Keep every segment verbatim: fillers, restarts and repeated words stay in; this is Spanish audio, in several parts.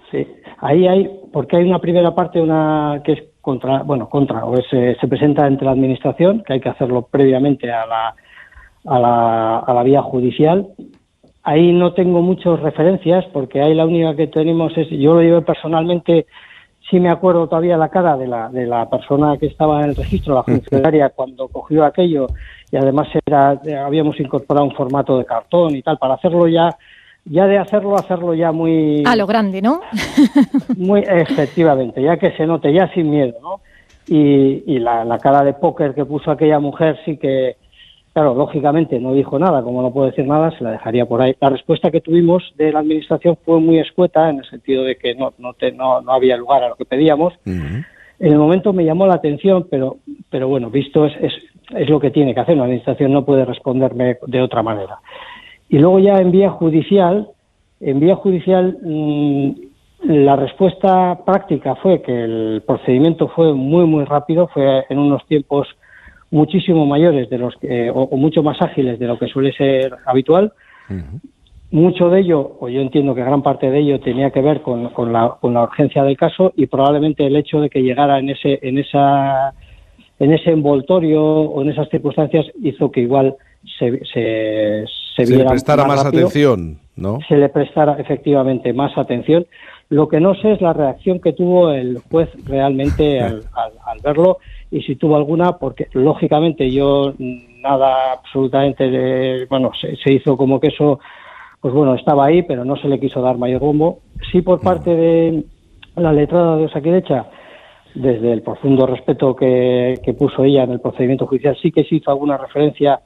Sí, ahí hay, porque hay una primera parte, una que es contra, bueno, contra, o es, eh, se presenta entre la administración, que hay que hacerlo previamente a la, a la, a la vía judicial. Ahí no tengo muchas referencias, porque ahí la única que tenemos es, yo lo llevé personalmente, sí me acuerdo todavía la cara de la, de la persona que estaba en el registro, la funcionaria, cuando cogió aquello, y además era, habíamos incorporado un formato de cartón y tal, para hacerlo ya, ya de hacerlo, hacerlo ya muy... A lo grande, ¿no? Muy efectivamente, ya que se note, ya sin miedo, ¿no? Y, y la, la cara de póker que puso aquella mujer sí que, claro, lógicamente no dijo nada, como no puedo decir nada, se la dejaría por ahí. La respuesta que tuvimos de la administración fue muy escueta, en el sentido de que no, no, te, no, no había lugar a lo que pedíamos. Uh-huh. En el momento me llamó la atención, pero, pero bueno, visto es, es, es lo que tiene que hacer, la administración no puede responderme de otra manera. Y luego ya en vía judicial, en vía judicial mmm, la respuesta práctica fue que el procedimiento fue muy, muy rápido, fue en unos tiempos muchísimo mayores de los que, o, o mucho más ágiles de lo que suele ser habitual. Uh-huh. Mucho de ello, o yo entiendo que gran parte de ello tenía que ver con, con, la, con la urgencia del caso y probablemente el hecho de que llegara en ese, en esa, en ese envoltorio o en esas circunstancias hizo que igual se, se, se, se viera le prestara más, más rápido, atención, ¿no? Se le prestara efectivamente más atención. Lo que no sé es la reacción que tuvo el juez realmente al, al, al verlo y si tuvo alguna, porque lógicamente yo nada absolutamente, de, bueno, se, se hizo como que eso, pues bueno, estaba ahí, pero no se le quiso dar mayor rumbo. Sí, por parte de la letrada de Osakidetza, desde el profundo respeto que, que puso ella en el procedimiento judicial, sí que se hizo alguna referencia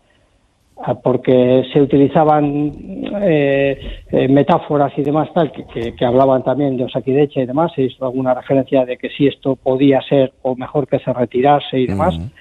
porque se utilizaban eh, eh, metáforas y demás tal que, que, que hablaban también de Osakidetza y demás, se hizo alguna referencia de que sí esto podía ser o mejor que se retirase y demás, uh-huh.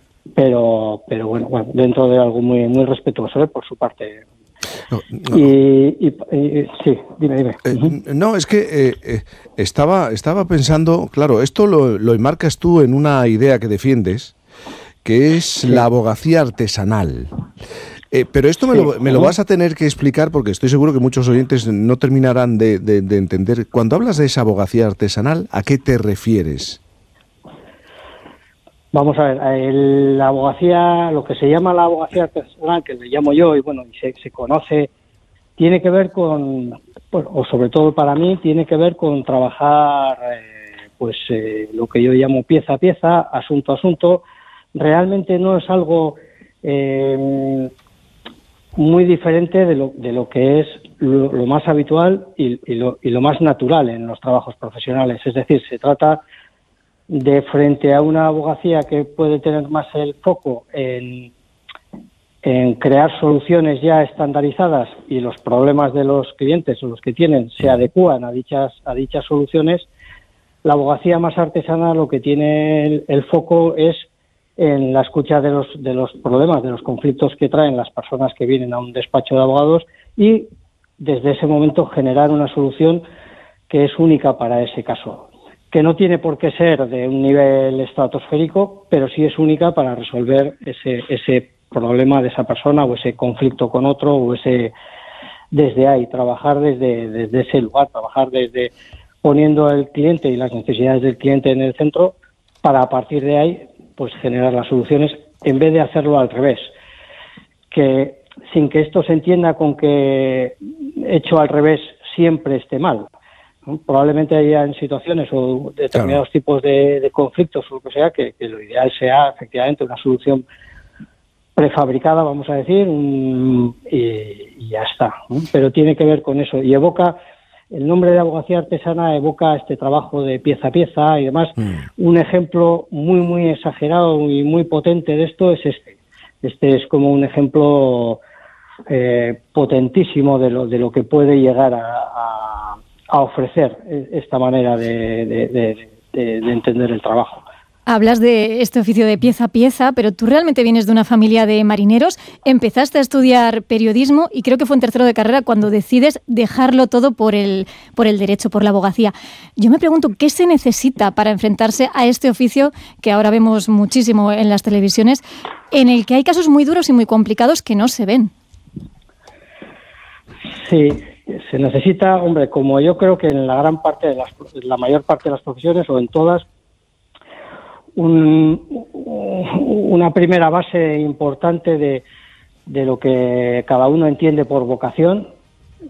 pero pero bueno, bueno dentro de algo muy muy respetuoso, ¿eh? Por su parte. No, no. Y, y, y sí, dime, dime. Eh, uh-huh. No, es que eh, eh, estaba estaba pensando, claro, esto lo, lo enmarcas tú en una idea que defiendes, que es sí. la abogacía artesanal. Eh, pero esto me, sí. lo, me lo vas a tener que explicar porque estoy seguro que muchos oyentes no terminarán de, de, de entender. Cuando hablas de esa abogacía artesanal, ¿a qué te refieres? Vamos a ver, el, la abogacía, lo que se llama la abogacía artesanal, que le llamo yo, y bueno, y se, se conoce, tiene que ver con, pues, o sobre todo para mí, tiene que ver con trabajar, eh, pues, eh, lo que yo llamo pieza a pieza, asunto a asunto. Realmente no es algo eh, muy diferente de lo, de lo que es lo, lo más habitual y, y, lo, y lo más natural en los trabajos profesionales. Es decir, se trata de, frente a una abogacía que puede tener más el foco en, en crear soluciones ya estandarizadas y los problemas de los clientes o los que tienen se adecúan a dichas, a dichas soluciones, la abogacía más artesana lo que tiene el, el foco es en la escucha de los de los problemas, de los conflictos que traen las personas que vienen a un despacho de abogados y desde ese momento generar una solución que es única para ese caso, que no tiene por qué ser de un nivel estratosférico, pero sí es única para resolver ese ese problema de esa persona o ese conflicto con otro o ese desde ahí, trabajar desde desde ese lugar, trabajar desde poniendo al cliente y las necesidades del cliente en el centro para a partir de ahí pues generar las soluciones en vez de hacerlo al revés, que sin que esto se entienda con que hecho al revés siempre esté mal, ¿no? Probablemente haya en situaciones o determinados claro. tipos de, de conflictos o lo que sea que, que lo ideal sea efectivamente una solución prefabricada, vamos a decir, un, y, y ya está, ¿no? Pero tiene que ver con eso y evoca. El nombre de abogacía artesana evoca este trabajo de pieza a pieza y demás. Mm. Un ejemplo muy, muy exagerado y muy potente de esto es este. Este es como un ejemplo eh, potentísimo de lo, de lo que puede llegar a, a, a ofrecer esta manera de, de, de, de, de entender el trabajo. Hablas de este oficio de pieza a pieza, pero tú realmente vienes de una familia de marineros, empezaste a estudiar periodismo y creo que fue en tercero de carrera cuando decides dejarlo todo por el, por el derecho, por la abogacía. Yo me pregunto, ¿qué se necesita para enfrentarse a este oficio que ahora vemos muchísimo en las televisiones, en el que hay casos muy duros y muy complicados que no se ven? Sí, se necesita, hombre, como yo creo que en la gran parte de las, la mayor parte de las profesiones o en todas, un, una primera base importante de, de lo que cada uno entiende por vocación,